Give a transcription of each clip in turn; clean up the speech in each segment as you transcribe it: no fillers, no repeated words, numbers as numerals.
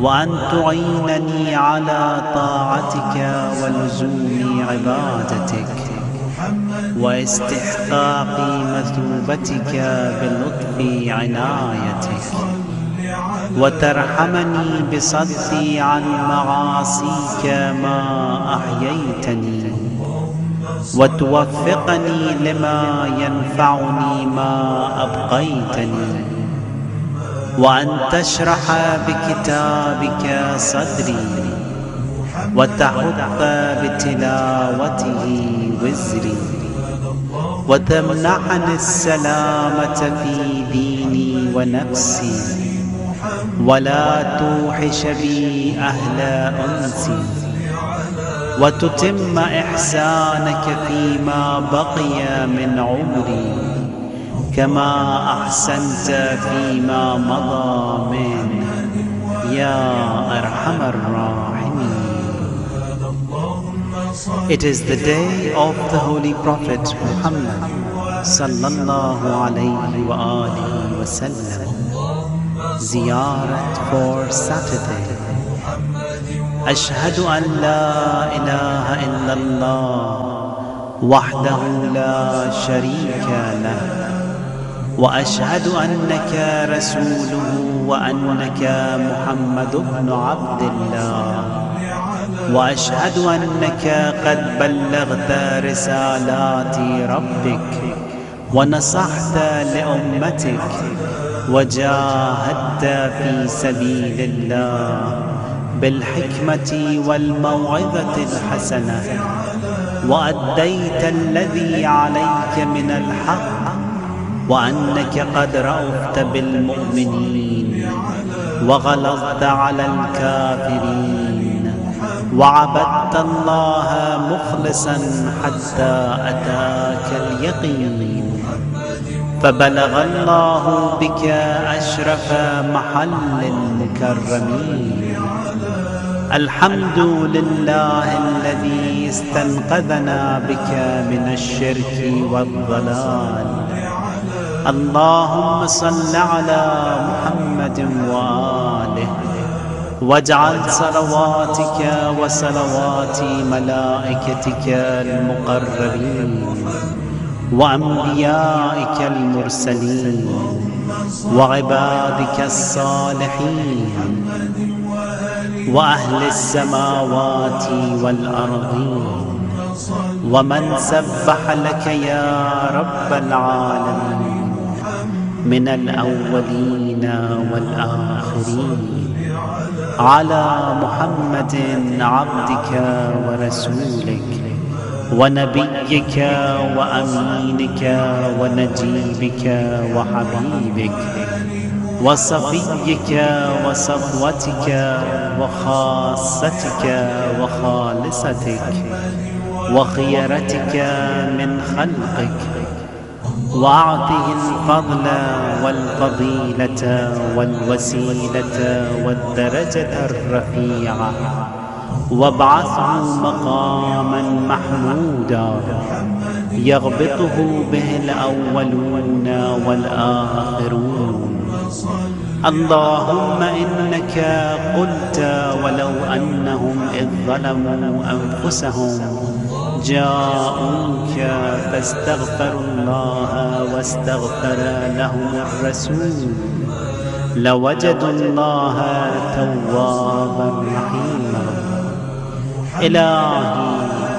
وأن تعينني على طاعتك ولزوم عبادتك واستحقاق مثوبتك بلطف عنايتك، وترحمني بصدي عن معاصيك ما أحييتني، وتوفقني لما ينفعني ما أبقيتني، وأن تشرح بكتابك صدري وتحط بتلاوته وزري، وتمنحني السلامة في ديني ونفسي، ولا توحش بي أهل أنسي، وتتم إحسانك فيما بقي من عمري كما أحسنت فيما مضى منه يا أرحم الراحمين. It is the day of the Holy Prophet Muhammad sallallahu alayhi wa alihi wa sallam. Ziyarat for Saturday. أشهد أن لا إله إلا الله وحده لا شريك له، وأشهد أنك رسوله وأنك محمد بن عبد الله، وأشهد أنك قد بلغت رسالات ربك ونصحت لأمتك وجاهدت في سبيل الله بالحكمة والموعظة الحسنة، وأديت الذي عليك من الحق، وأنك قد رأفت بالمؤمنين وغلظت على الكافرين، وعبدت الله مخلصا حتى أتاك اليقين، فبلغ الله بك أشرف محل المكرمين. الحمد لله الذي استنقذنا بك من الشرك والضلال. اللهم صل على محمد وآله، واجعل صلواتك وصلوات ملائكتك المقربين وأنبيائك المرسلين وعبادك الصالحين وأهل السماوات والأرضين ومن سبح لك يا رب العالمين من الأولين والآخرين، على محمد عبدك ورسولك ونبيك وأمينك ونجيبك وحبيبك وصفيك وصفوتك وخاصتك وخالصتك وخيرتك من خلقك، وأعطه الفضل والفضيلة والوسيلة والدرجة الرفيعة، وابعثه مقاما محمودا يغبطه به الأولون والآخرون. اللهم إنك قلت ولو أنهم إذ ظلموا أنفسهم جاءوك فاستغفروا الله واستغفر لهم الرسول لوجدوا الله توابا رحيما. إلهي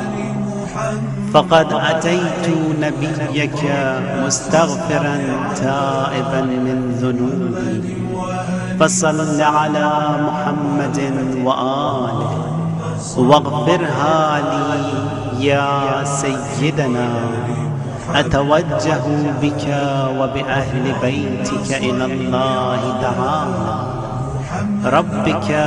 فقد أتيت نبيك مستغفرا تائبا من ذنوبي، فصل على محمد وآله واغفرها لي يا سيدنا. أتوجه بك وبأهل بيتك إلى الله تعالى ربك